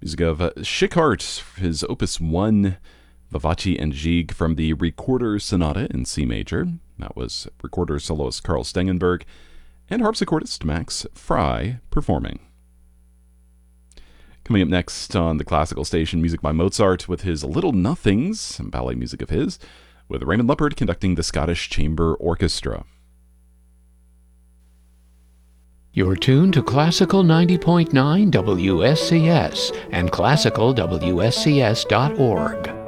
Music of Schickhardt, his Opus 1, Vivace and Gigue from the Recorder Sonata in C major. That was recorder soloist Carl Stengenberg and harpsichordist Max Frei performing. Coming up next on the classical station, music by Mozart with his Little Nothings, ballet music of his, with Raymond Leppard conducting the Scottish Chamber Orchestra. You're tuned to Classical 90.9 WSCS and classicalwscs.org.